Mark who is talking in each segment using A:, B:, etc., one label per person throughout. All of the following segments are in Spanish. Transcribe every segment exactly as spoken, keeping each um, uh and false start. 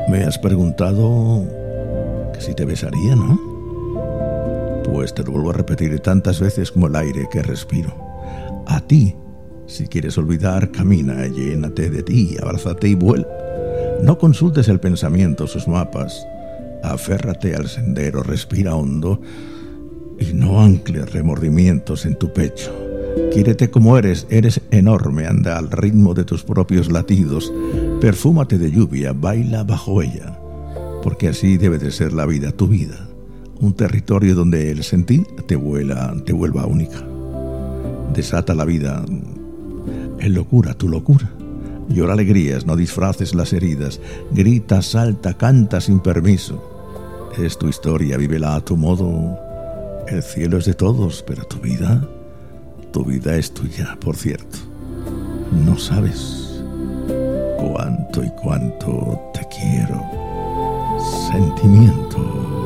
A: Me has preguntado que si te besaría, ¿no? Pues te lo vuelvo a repetir tantas veces como el aire que respiro. A ti, si quieres olvidar, camina, llénate de ti, abrázate y vuela. No consultes el pensamiento, sus mapas. Aférrate al sendero, respira hondo y no ancles remordimientos en tu pecho. Quiérete como eres, eres enorme, anda al ritmo de tus propios latidos. Perfúmate de lluvia, baila bajo ella, porque así debe de ser la vida, tu vida. Un territorio donde el sentir te, vuela, te vuelva única. Desata la vida en locura, tu locura. Llora alegrías, no disfraces las heridas. Grita, salta, canta sin permiso. Es tu historia, vívela a tu modo. El cielo es de todos, pero tu vida, tu vida es tuya, por cierto. No sabes cuánto y cuánto te quiero. Sentimiento.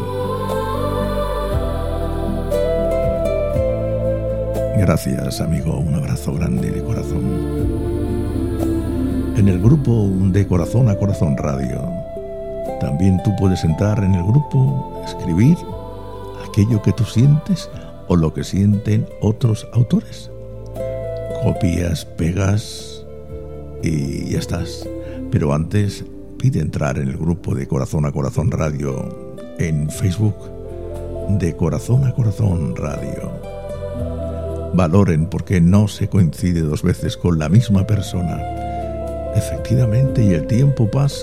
A: Gracias, amigo. Un abrazo grande de corazón. En el grupo de Corazón a Corazón Radio, también tú puedes entrar en el grupo, escribir aquello que tú sientes o lo que sienten otros autores. Copias, pegas y ya estás. Pero antes, pide entrar en el grupo de Corazón a Corazón Radio en Facebook, de Corazón a Corazón Radio. Valoren, porque no se coincide dos veces con la misma persona. Efectivamente, y el tiempo pasa.